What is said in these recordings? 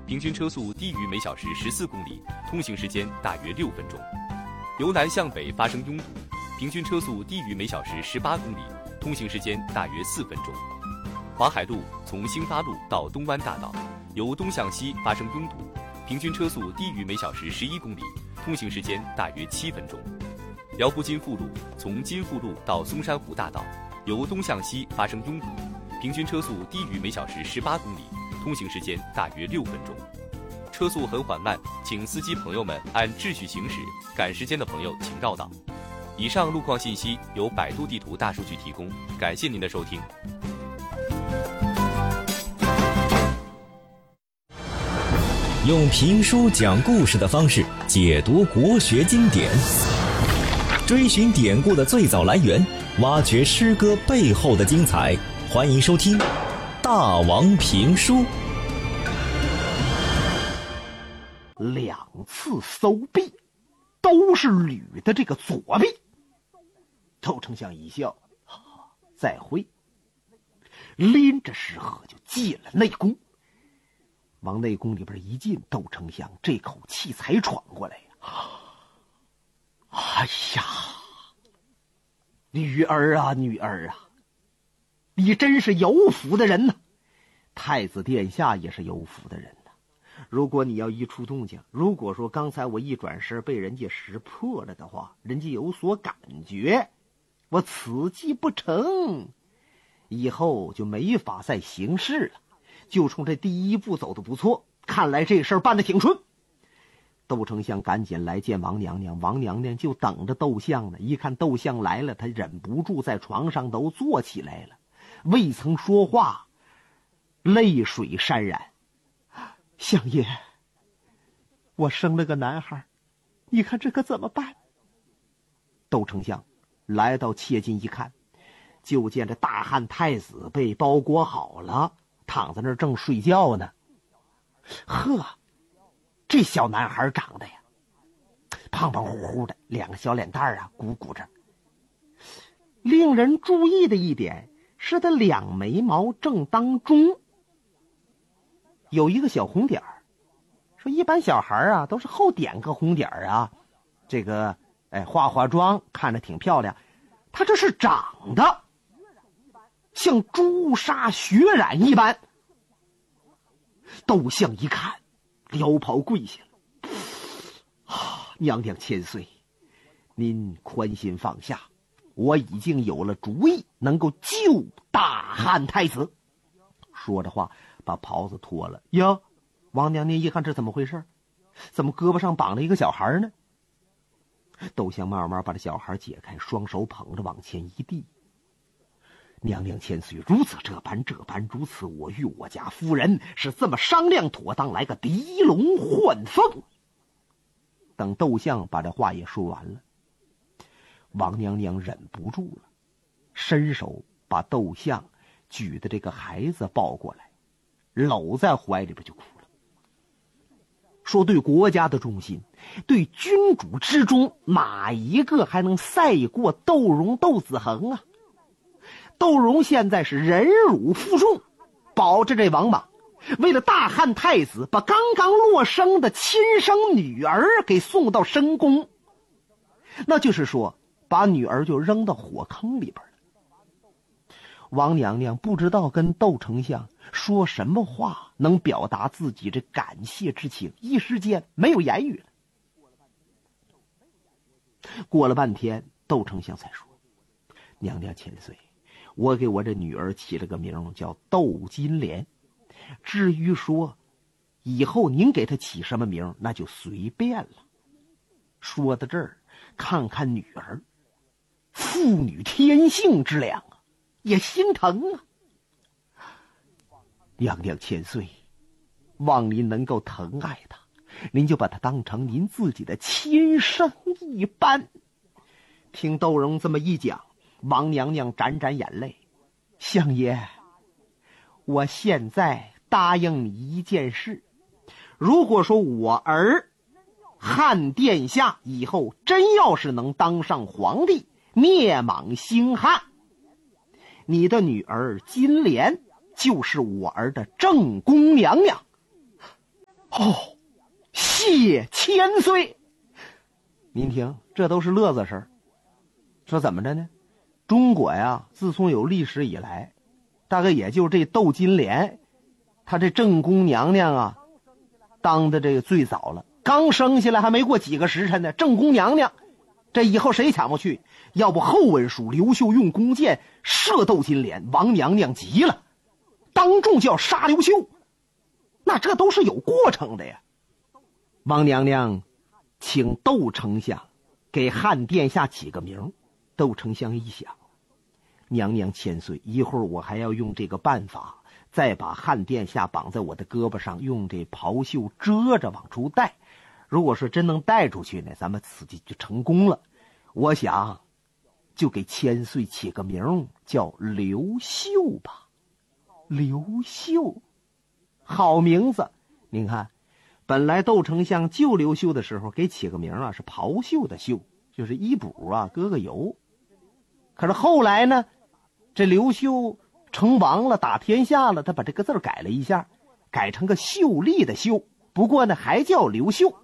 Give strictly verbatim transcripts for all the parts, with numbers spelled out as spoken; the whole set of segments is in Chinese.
平均车速低于每小时十四公里，通行时间大约六分钟。由南向北发生拥堵，平均车速低于每小时十八公里，通行时间大约四分钟。淮海路从兴发路到东湾大道，由东向西发生拥堵，平均车速低于每小时十一公里，通行时间大约七分钟。辽湖金富路从金富路到松山湖大道，由东向西发生拥堵，平均车速低于每小时十八公里，通行时间大约六分钟。车速很缓慢，请司机朋友们按秩序行驶，赶时间的朋友请绕道。以上路况信息由百度地图大数据提供，感谢您的收听。 用评书讲故事的方式解读国学经典，追寻典故的最早来源，挖掘诗歌背后的精彩。欢迎收听《大王评书》。 两次搜臂，都是吕的这个左臂。窦丞相一笑，再会，拎着石盒就进了内宫。往内宫里边一进，窦丞相这口气才喘过来呀！哎呀，女儿啊，女儿啊，你真是有福的人呐！太子殿下也是有福的人呐。如果你要一出动静，如果说刚才我一转身被人家识破了的话，人家有所感觉，我此计不成，以后就没法再行事了。就冲这第一步走得不错，看来这事儿办得挺顺。窦丞相赶紧来见王娘娘，王娘娘就等着窦相呢。一看窦相来了，他忍不住在床上都坐起来了，未曾说话，泪水潸然。相爷，我生了个男孩，你看这可怎么办？窦丞相来到切近一看，就见这大汉太子被包裹好了，躺在那儿正睡觉呢。呵，这小男孩长得呀，胖胖乎乎的，两个小脸蛋啊鼓鼓着。令人注意的一点是他两眉毛正当中有一个小红点儿。说一般小孩啊都是后点个红点儿啊，这个哎化化妆看着挺漂亮，他这是长的像朱砂血染一般。窦相一看，撩袍跪下了。啊，娘娘千岁，您宽心放下，我已经有了主意，能够救大汉太子。说着话，把袍子脱了。呀，王娘娘一看这怎么回事？怎么胳膊上绑了一个小孩呢？窦相慢慢把这小孩解开，双手捧着往前一递。娘娘千岁，如此这般这般如此，我与我家夫人是这么商量妥当，来个狄龙换凤。等窦相把这话也说完了，王娘娘忍不住了，伸手把窦相举的这个孩子抱过来，搂在怀里边就哭了。说对国家的忠心，对君主之忠，哪一个还能赛过窦融窦子恒啊？窦融现在是忍辱负重，保着这王莽，为了大汉太子，把刚刚落生的亲生女儿给送到深宫，那就是说把女儿就扔到火坑里边了。王娘娘不知道跟窦丞相说什么话能表达自己这感谢之情，一时间没有言语了。过了半天，窦丞相才说：娘娘千岁，我给我这女儿起了个名叫窦金莲，至于说以后您给她起什么名，那就随便了。说到这儿，看看女儿，妇女天性之良啊，也心疼啊。娘娘千岁，望您能够疼爱她，您就把她当成您自己的亲生一般。听窦融这么一讲，王娘娘沾沾眼泪。相爷，我现在答应你一件事，如果说我儿汉殿下以后真要是能当上皇帝，灭莽兴汉，你的女儿金莲就是我儿的正宫娘娘。 哦，谢千岁。您听，这都是乐子事儿。说怎么着呢？中国呀，自从有历史以来，大概也就这窦金莲，她这正宫娘娘啊，当的这个最早了。刚生下来还没过几个时辰呢，正宫娘娘，这以后谁抢不去？要不后文书刘秀用弓箭射窦金莲，王娘娘急了，当众就要杀刘秀。那这都是有过程的呀。王娘娘请窦丞相给汉殿下起个名。窦丞相一想，娘娘千岁，一会儿我还要用这个办法再把汉殿下绑在我的胳膊上，用这袍袖遮着往出带。如果说真能带出去呢，咱们此计就成功了。我想就给千岁起个名叫刘秀吧。刘秀，好名字。您看，本来窦丞相救刘秀的时候给起个名啊，是袍袖的袖，就是衣补啊，搁个油。可是后来呢，这刘秀成王了，打天下了，他把这个字改了一下，改成个秀丽的秀，不过呢还叫刘秀。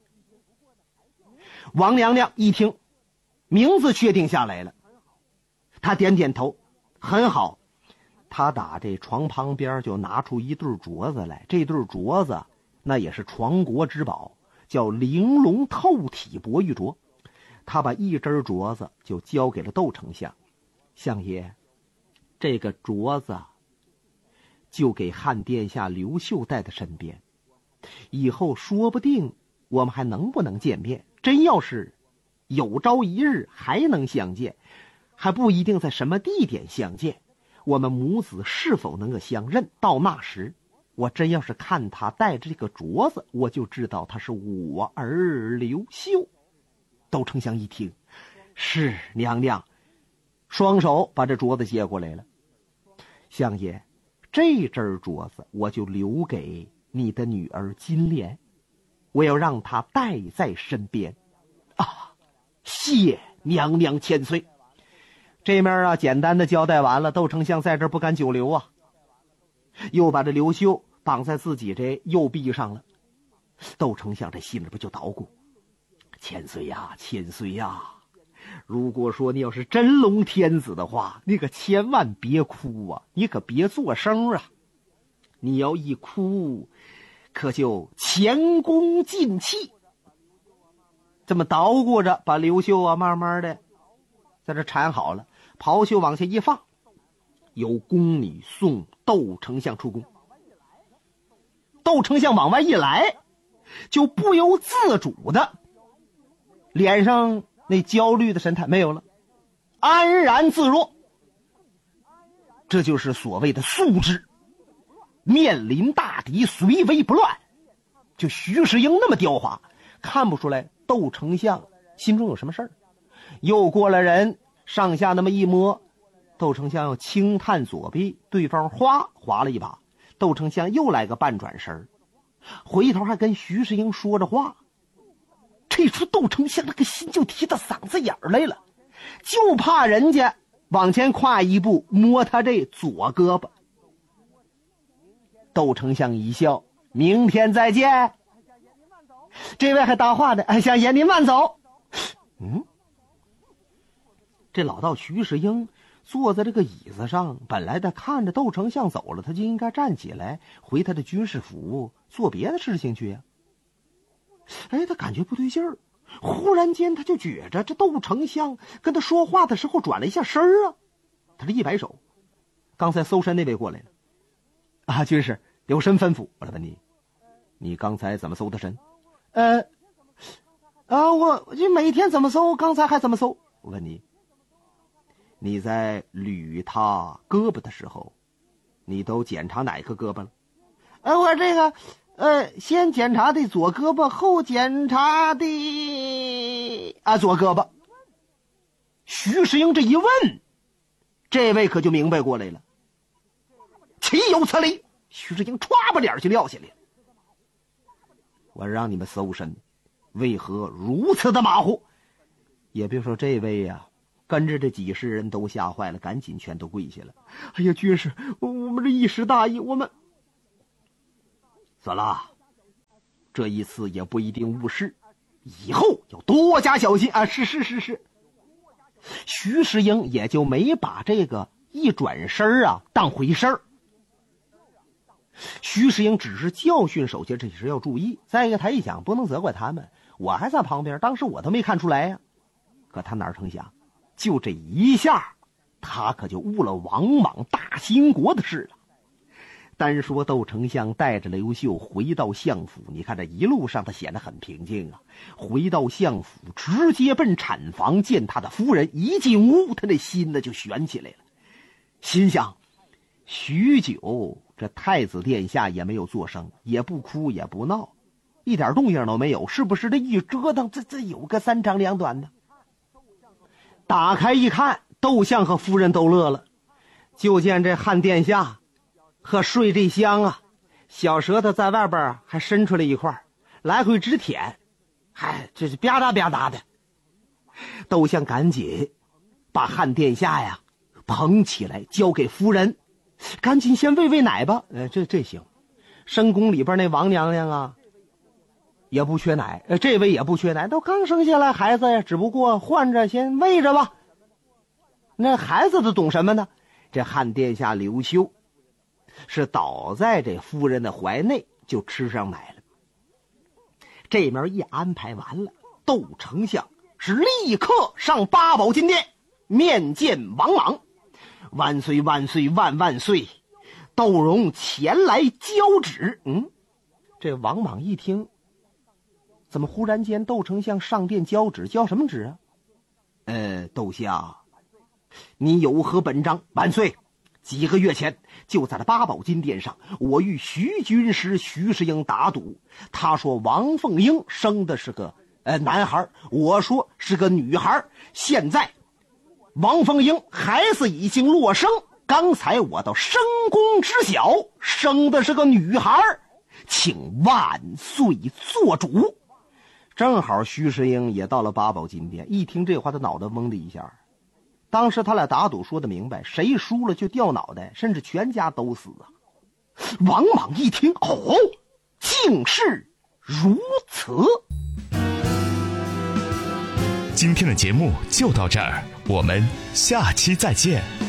王娘娘一听名字确定下来了，她点点头，很好。她打这床旁边就拿出一对镯子来，这对镯子那也是传国之宝，叫玲珑透体博玉镯。他把一只镯子就交给了窦丞相，相爷，这个镯子就给汉殿下刘秀带在身边，以后说不定我们还能不能见面，真要是有朝一日还能相见，还不一定在什么地点相见，我们母子是否能够相认，到那时我真要是看他带着这个镯子，我就知道他是我儿刘秀。窦丞相一听，是娘娘，双手把这镯子接过来了。相爷，这只镯子我就留给你的女儿金莲，我要让她带在身边。啊，谢娘娘千岁。这面啊，简单的交代完了，窦丞相在这不敢久留啊，又把这刘秀绑在自己这右臂上了。窦丞相这心里边就捣鼓，千岁呀，千岁呀，如果说你要是真龙天子的话，你可千万别哭啊，你可别作声啊，你要一哭可就前功尽弃。这么捣鼓着，把刘秀啊慢慢的在这缠好了，袍袖往下一放，有宫女送窦丞相出宫。窦丞相往外一来，就不由自主的脸上那焦虑的神态没有了，安然自若。这就是所谓的素质，面临大敌虽危不乱。就徐世英那么刁滑，看不出来窦丞相心中有什么事儿。又过了人，上下那么一摸，窦丞相要轻探左臂，对方哗划了一把，窦丞相又来个半转身，回头还跟徐世英说着话。这出窦丞相那个心就提到嗓子眼儿来了，就怕人家往前跨一步摸他这左胳膊。窦丞相一笑，明天再见。这位还搭话的，哎，相爷您慢走。嗯，这老道徐世英坐在这个椅子上，本来他看着窦丞相走了，他就应该站起来回他的军事府做别的事情去呀、啊。哎，他感觉不对劲儿，忽然间他就觉着这窦丞相跟他说话的时候转了一下身儿啊。他这一摆手，刚才搜身那位过来了。啊，军师有身吩咐，我来问你，你刚才怎么搜的身？呃，啊，我就每天怎么搜，刚才还怎么搜。我问你，你在捋他胳膊的时候，你都检查哪个胳膊了？呃，我这个。呃，先检查的左胳膊，后检查的啊左胳膊。徐世英这一问，这位可就明白过来了，岂有此理！徐世英歘把脸就撂下来了。我让你们搜身，为何如此的马虎？也别说这位呀、啊，跟着这几十人都吓坏了，赶紧全都跪下了。哎呀，军师，我我们这一时大意，我们。算了， 这一次也不一定误事，以后要多加小心啊！是是是是。徐世英也就没把这个一转身啊当回事儿。徐世英只是教训手下这些人要注意，再一个他一想不能责怪他们，我还在旁边，当时我都没看出来呀、啊。可他哪成想，就这一下他可就误了王莽大兴国的事了。单说窦丞相带着刘秀回到相府，你看这一路上他显得很平静啊。回到相府直接奔产房见他的夫人，一进屋他那心呢就悬起来了，心想许久这太子殿下也没有作声，也不哭也不闹，一点动静都没有，是不是这一折腾这这有个三长两短的。打开一看，窦相和夫人都乐了，就见这汉殿下和睡这香啊，小舌头在外边还伸出来一块，来回直舔，嗨，这是吧嗒吧嗒的。窦相赶紧把汉殿下呀捧起来交给夫人，赶紧先喂喂奶吧。呃，这这行。深宫里边那王娘娘啊，也不缺奶，呃，这位也不缺奶，都刚生下来孩子呀，只不过换着先喂着吧。那孩子都懂什么呢？这汉殿下刘秀是倒在这夫人的怀内就吃上奶了。这面一安排完了，窦丞相是立刻上八宝金殿面见王莽。万岁万岁万万岁！窦融前来交旨。嗯，这王莽一听，怎么忽然间窦丞相上殿交旨？交什么旨啊？呃，窦相，你有何本章？万岁！几个月前，就在这八宝金殿上，我与徐军师徐世英打赌。他说王凤英生的是个呃男孩，我说是个女孩。现在王凤英孩子已经落生，刚才我到深宫知晓，生的是个女孩，请万岁做主。正好徐世英也到了八宝金殿，一听这话，他脑袋嗡的一下。当时他俩打赌说的明白，谁输了就掉脑袋，甚至全家都死啊。王莽一听，哦，竟是如此。 今天的节目就到这儿，我们下期再见。